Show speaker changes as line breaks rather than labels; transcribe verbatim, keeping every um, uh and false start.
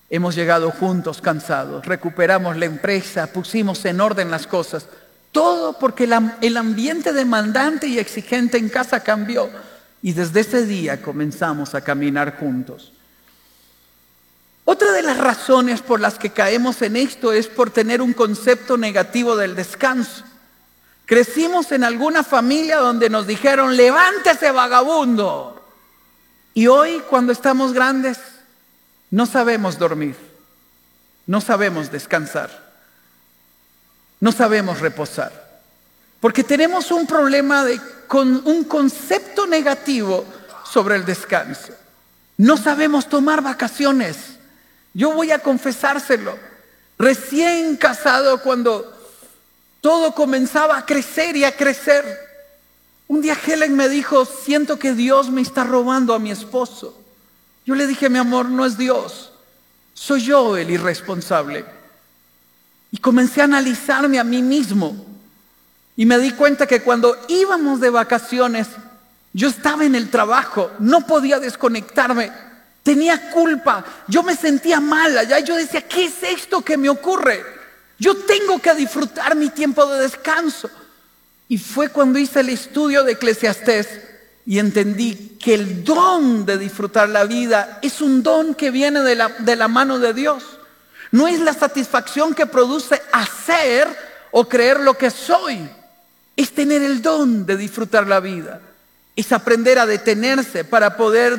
Hemos llegado juntos cansados, recuperamos la empresa, pusimos en orden las cosas. Todo porque la, el ambiente demandante y exigente en casa cambió. Y desde ese día comenzamos a caminar juntos. Otra de las razones por las que caemos en esto es por tener un concepto negativo del descanso. Crecimos en alguna familia donde nos dijeron, levántese vagabundo. Y hoy, cuando estamos grandes, no sabemos dormir, no sabemos descansar, no sabemos reposar. Porque tenemos un problema de, con un concepto negativo sobre el descanso. No sabemos tomar vacaciones. Yo voy a confesárselo. Recién casado, cuando todo comenzaba a crecer y a crecer, un día Helen me dijo, siento que Dios me está robando a mi esposo. Yo le dije, mi amor, no es Dios, soy yo el irresponsable. Y comencé a analizarme a mí mismo. Y me di cuenta que cuando íbamos de vacaciones, yo estaba en el trabajo, no podía desconectarme, tenía culpa, yo me sentía mal allá. Yo decía, ¿qué es esto que me ocurre? Yo tengo que disfrutar mi tiempo de descanso. Y fue cuando hice el estudio de Eclesiastés y entendí que el don de disfrutar la vida es un don que viene de la, de la mano de Dios. No es la satisfacción que produce hacer o creer lo que soy. Es tener el don de disfrutar la vida. Es aprender a detenerse para poder